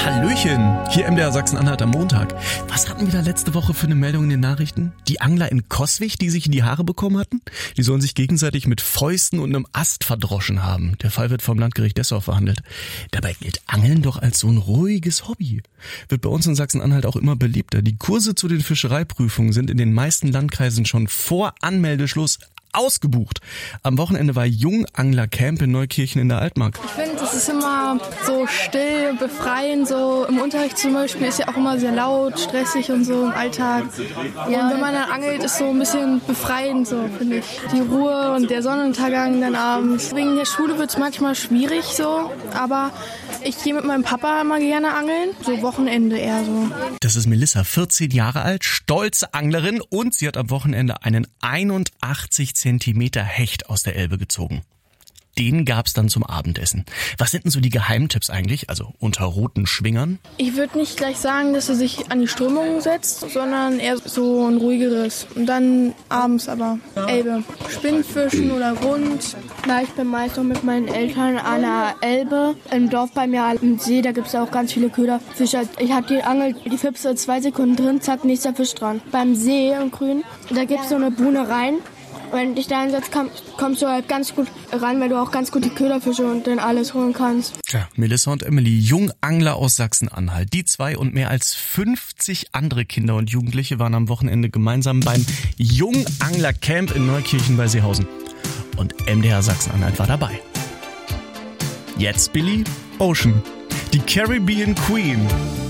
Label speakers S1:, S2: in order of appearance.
S1: Hallöchen, hier MDR Sachsen-Anhalt am Montag. Was hatten wir da letzte Woche für eine Meldung in den Nachrichten? Die Angler in Coswig, die sich in die Haare bekommen hatten? Die sollen sich gegenseitig mit Fäusten und einem Ast verdroschen haben. Der Fall wird vom Landgericht Dessau verhandelt. Dabei gilt Angeln doch als so ein ruhiges Hobby. Wird bei uns in Sachsen-Anhalt auch immer beliebter. Die Kurse zu den Fischereiprüfungen sind in den meisten Landkreisen schon vor Anmeldeschluss ausgebucht. Am Wochenende war Jungangler-Camp in Neukirchen in der Altmark.
S2: Ich finde, das ist immer so still, befreiend, so im Unterricht zum Beispiel ist ja auch immer sehr laut, stressig und so im Alltag. Und wenn man dann angelt, ist so ein bisschen befreiend, so finde ich. Die Ruhe und der Sonnenuntergang dann abends. Wegen der Schule wird es manchmal schwierig so, aber ich gehe mit meinem Papa immer gerne angeln, so Wochenende eher so.
S1: Das ist Melissa, 14 Jahre alt, stolze Anglerin und sie hat am Wochenende einen 81 Zentimeter Hecht aus der Elbe gezogen. Den gab's dann zum Abendessen. Was sind denn so die Geheimtipps eigentlich, also unter roten Schwingern?
S2: Ich würde nicht gleich sagen, dass er sich an die Strömung setzt, sondern eher so ein ruhigeres. Und dann abends aber Elbe. Spinnfischen oder Grund.
S3: Na, ich bin meist noch mit meinen Eltern an der Elbe. Im Dorf bei mir am See, da gibt's ja auch ganz viele Köderfische. Ich hab die Angel, die Fipse 2 Sekunden drin, zack, nächster Fisch dran. Beim See im Grün, da gibt's so eine Buhne rein. Wenn du dich da einsetzt, kommst du halt ganz gut ran, weil du auch ganz gut die Köderfische und dann alles holen kannst.
S1: Tja, Melissa und Emily, Jungangler aus Sachsen-Anhalt. Die zwei und mehr als 50 andere Kinder und Jugendliche waren am Wochenende gemeinsam beim Jungangler-Camp in Neukirchen bei Seehausen. Und MDR Sachsen-Anhalt war dabei. Jetzt, Billy Ocean, die Caribbean Queen.